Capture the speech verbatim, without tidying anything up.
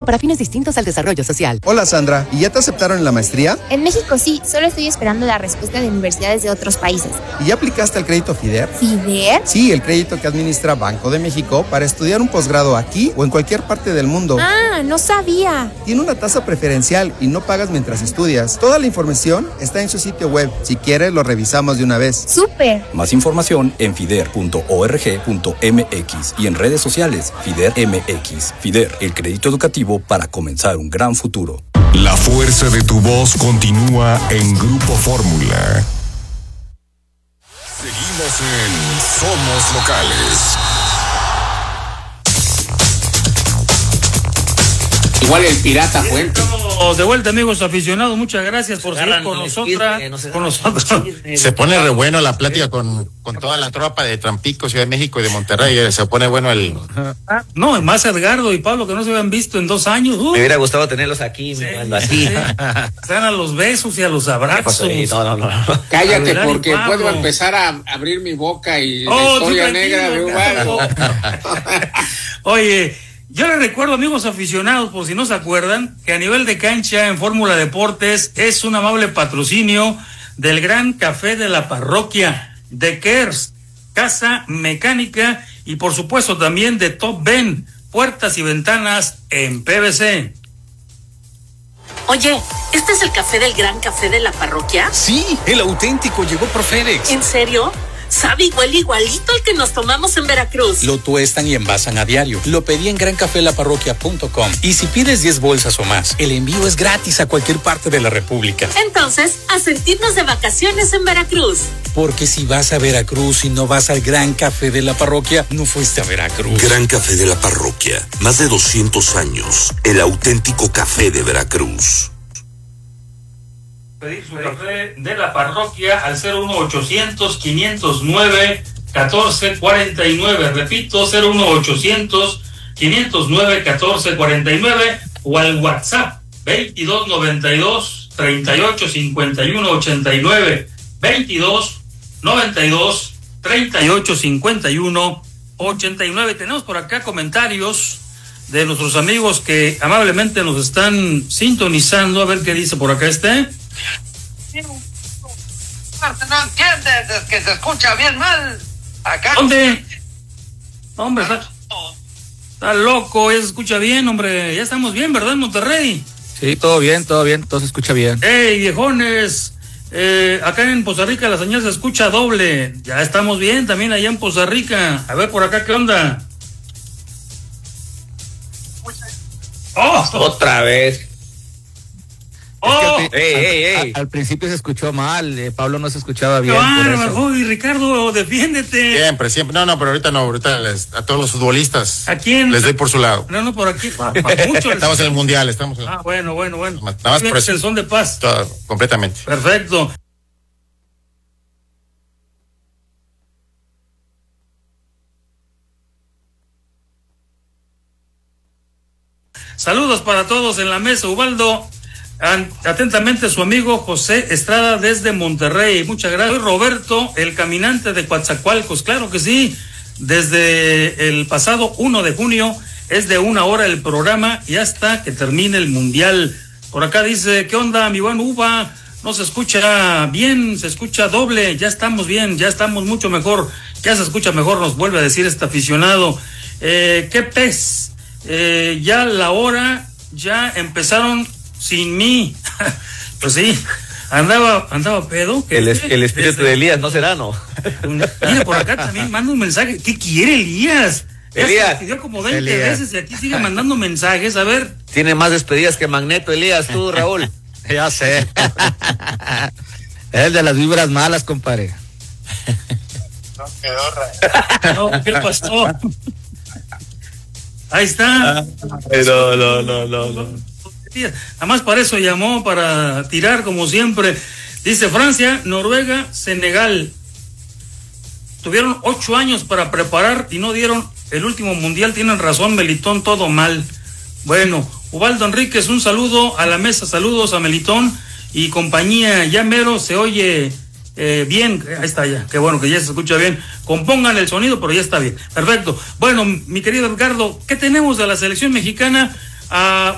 para fines distintos al desarrollo social. Hola Sandra, ¿y ya te aceptaron en la maestría? En México sí, solo estoy esperando la respuesta de universidades de otros países. ¿Y ya aplicaste al crédito FIDER? ¿FIDER? Sí, el crédito que administra Banco de México para estudiar un posgrado aquí o en cualquier parte del mundo. Ah, no sabía. Tiene una tasa preferencial y no pagas mientras estudias. Toda la información está en su sitio web. Si quieres, lo revisamos de una vez. ¡Súper! Más información en fider punto org punto mx y en redes sociales FIDER M X. FIDER, el crédito educativo para comenzar un gran futuro. La fuerza de tu voz continúa en Grupo Fórmula. Seguimos en Somos Locales. Igual el Pirata Fuente. De vuelta, amigos aficionados, muchas gracias por seguir con nosotros. Con nosotros. Se pone re bueno la plática con, con toda la tropa de Tampico, Ciudad de México y de Monterrey. Se pone bueno el. Ah, no, más Edgardo y Pablo que no se habían visto en dos años. Uh. Me hubiera gustado tenerlos aquí, sí, mi así. Sí. Están a los besos y a los abrazos. No, no, no. Cállate, porque puedo empezar a abrir mi boca y oh, la historia negra de Ubaldo. Oye. Yo les recuerdo, amigos aficionados, por si no se acuerdan, que a nivel de cancha en Fórmula Deportes es un amable patrocinio del Gran Café de la Parroquia, de Kers, Casa Mecánica y por supuesto también de Top Ben, puertas y ventanas en P V C. Oye, ¿este es el café del Gran Café de la Parroquia? Sí, el auténtico llegó por FedEx. ¿En serio? Sabe igual igualito al que nos tomamos en Veracruz. Lo tuestan y envasan a diario. Lo pedí en gran café la parroquia punto com. Y si pides diez bolsas o más, el envío es gratis a cualquier parte de la República. Entonces, a sentirnos de vacaciones en Veracruz. Porque si vas a Veracruz y no vas al Gran Café de la Parroquia, no fuiste a Veracruz. Gran Café de la Parroquia. Más de doscientos años. El auténtico café de Veracruz. Pedir su café de la parroquia al cero uno ochocientos, quinientos nueve, catorce cuarenta y nueve. Repito, cero uno ochocientos, quinientos nueve, catorce cuarenta y nueve o al WhatsApp veintidós noventa y dos, treinta y ocho cincuenta y uno ochenta y nueve. veintidós noventa y dos, treinta y ocho cincuenta y uno ochenta y nueve. Tenemos por acá comentarios de nuestros amigos que amablemente nos están sintonizando. A ver qué dice por acá este. No entiendes, es que se escucha bien mal. Acá. ¿Dónde? Hombre, está, está loco, ya se escucha bien, hombre. Ya estamos bien, ¿verdad, en Monterrey? Sí, todo bien, todo bien, todo se escucha bien. ¡Ey, viejones! Eh, acá en Poza Rica la señal se escucha doble. Ya estamos bien también allá en Poza Rica. A ver por acá, ¿qué onda? ¡Oh! Otra vez. Oh. Es que al, ey, ey, ey. Al, al principio se escuchó mal, eh, Pablo no se escuchaba bien. Claro, y Ricardo, defiéndete. Siempre, siempre. No, no, pero ahorita no, ahorita les, a todos los futbolistas. ¿A quién? Les doy por su lado. No, no, por aquí. Mucho estamos en el mundial, estamos en... Ah, bueno, bueno, bueno. Nada más por eso. El son de paz. Todo, completamente. Perfecto. Saludos para todos en la mesa, Ubaldo. Atentamente su amigo José Estrada desde Monterrey. Muchas gracias. Soy Roberto, el caminante de Coatzacoalcos. Claro que sí. Desde el pasado uno de junio es de una hora el programa y hasta que termine el mundial. Por acá dice, ¿qué onda, mi buen Uva? No se escucha bien, se escucha doble. Ya estamos bien, ya estamos mucho mejor. Ya se escucha mejor, nos vuelve a decir este aficionado. Eh, ¿Qué pez? Eh, ya la hora, ya empezaron sin mí. Pues sí, andaba andaba pedo. El, es, el espíritu Desde... de Elías, ¿no será, no? Mira, por acá también manda un mensaje. ¿Qué quiere Elías? Ya Elías. Se pidió como veinte Elías. veces y aquí sigue mandando mensajes. A ver. Tiene más despedidas que Magneto, Elías, tú, Raúl. Ya sé. Es el de las vibras malas, compadre. No, quedó no, ¿qué pasó? Ahí está. No, no, no, no, no. Además para eso llamó, para tirar como siempre. Dice Francia, Noruega, Senegal. Tuvieron ocho años para preparar y no dieron el último mundial. Tienen razón, Melitón, todo mal. Bueno, Ubaldo Enríquez, un saludo a la mesa, saludos a Melitón y compañía. Ya mero se oye eh, bien. Ahí está ya, qué bueno que ya se escucha bien. Compongan el sonido, pero ya está bien. Perfecto. Bueno, mi querido Edgardo, ¿qué tenemos de la selección mexicana? A